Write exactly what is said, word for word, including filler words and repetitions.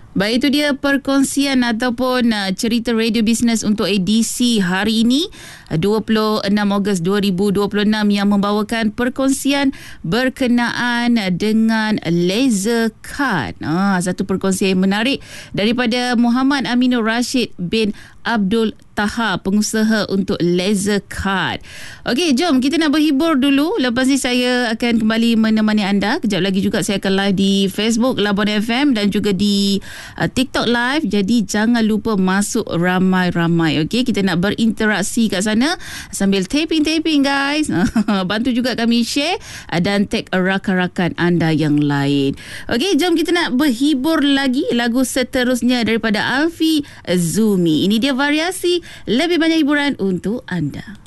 Baik, itu dia perkongsian ataupun uh, cerita radio bisnes untuk edisi hari ini dua puluh enam Ogos dua ribu dua puluh enam yang membawakan perkongsian berkenaan dengan laser card. Ah, satu perkongsian yang menarik daripada Muhammad Aminur Rashid bin Abdul Taha, pengusaha untuk laser card. Okey, jom kita nak berhibur dulu. Lepas ni saya akan kembali menemani anda. Kejap lagi juga saya akan live di Facebook Labuan F M dan juga di uh, TikTok live. Jadi jangan lupa masuk ramai-ramai. Okey, kita nak berinteraksi kat sana sambil taping-taping guys. Bantu juga kami share dan tag rakan-rakan anda yang lain. Okey, jom kita nak berhibur lagi. Lagu seterusnya daripada Alfi Zumi. Ini dia variasi lebih banyak hiburan untuk anda.